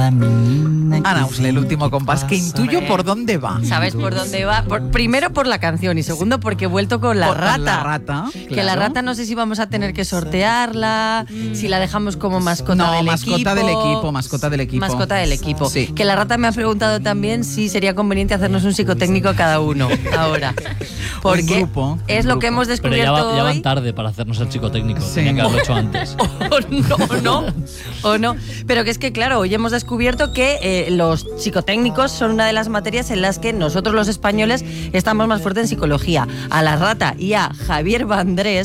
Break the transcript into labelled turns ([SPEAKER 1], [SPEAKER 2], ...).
[SPEAKER 1] cada mina.
[SPEAKER 2] Ana Usle, el último compás, que intuyo por dónde va.
[SPEAKER 3] ¿Sabes por dónde va? Primero por la canción y segundo porque he vuelto con la rata.
[SPEAKER 2] La rata,
[SPEAKER 3] Que la rata no sé si vamos a tener que sortearla, si la dejamos como mascota del equipo.
[SPEAKER 2] Mascota del equipo.
[SPEAKER 3] Mascota del equipo.
[SPEAKER 2] Sí.
[SPEAKER 3] Que la rata me ha preguntado también si sería conveniente hacernos un psicotécnico cada uno ahora. Porque
[SPEAKER 2] grupo,
[SPEAKER 3] es lo que hemos
[SPEAKER 4] Pero
[SPEAKER 3] descubierto
[SPEAKER 4] ya
[SPEAKER 3] hoy.
[SPEAKER 4] van tarde para hacernos el psicotécnico.
[SPEAKER 2] Sí.
[SPEAKER 4] Tenía que haberlo hecho antes.
[SPEAKER 3] o no. Pero que es que, claro, hoy hemos descubierto que los psicotécnicos son una de las materias en las que nosotros los españoles estamos más fuertes en psicología. A la rata y a Javier Vandrés